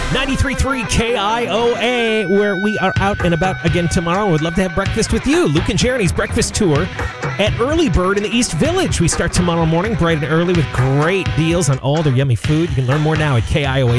93.3 KIOA, where we are out and about again tomorrow. We'd love to have breakfast with you. Luke and Jeremy's breakfast tour at Early Bird in the East Village. We start tomorrow morning bright and early with great deals on all their yummy food. You can learn more now at KIOA.